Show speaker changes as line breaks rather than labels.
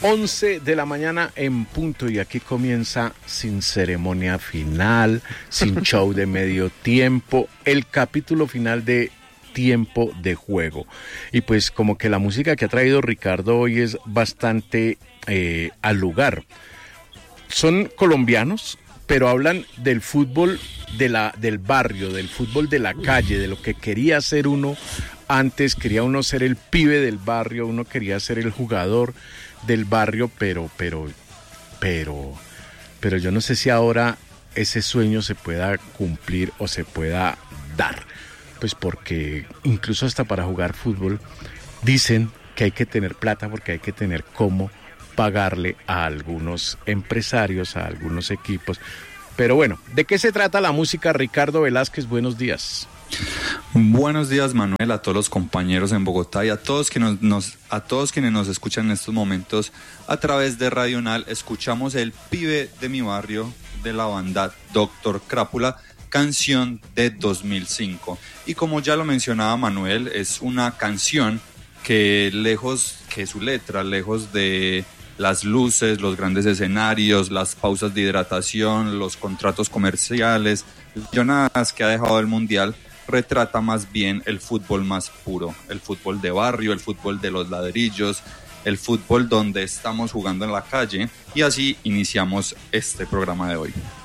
11 de la mañana en punto y aquí comienza sin ceremonia final, sin show de medio tiempo, el capítulo final de Tiempo de Juego. Y pues como que la música que ha traído Ricardo hoy es bastante al lugar. Son colombianos, pero hablan del fútbol del barrio, del fútbol de la calle, de lo que quería ser uno antes. Quería uno ser el pibe del barrio, uno quería ser el jugador del barrio, pero yo no sé si ahora ese sueño se pueda cumplir o se pueda dar, pues porque incluso hasta para jugar fútbol dicen que hay que tener plata porque hay que tener cómo pagarle a algunos empresarios, a algunos equipos. Pero bueno, ¿de qué se trata la música? Ricardo Velázquez, buenos días.
Buenos días, Manuel, a todos los compañeros en Bogotá y a todos quienes nos escuchan en estos momentos a través de Radio Unal. Escuchamos El Pibe de mi Barrio de la banda Doctor Crápula, canción de 2005. Y como ya lo mencionaba Manuel, es una canción que lejos que su letra, lejos de las luces, los grandes escenarios, las pausas de hidratación, los contratos comerciales, las millonadas que ha dejado el Mundial, retrata más bien el fútbol más puro, el fútbol de barrio, el fútbol de los ladrillos, el fútbol donde estamos jugando en la calle, y así iniciamos este programa de hoy.